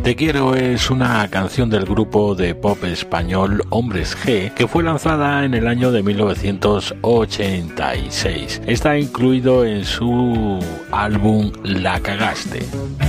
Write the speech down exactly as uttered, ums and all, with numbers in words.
Te quiero es una canción del grupo de pop español Hombres G que fue lanzada en el año de mil novecientos ochenta y seis. Está incluido en su álbum La Cagaste.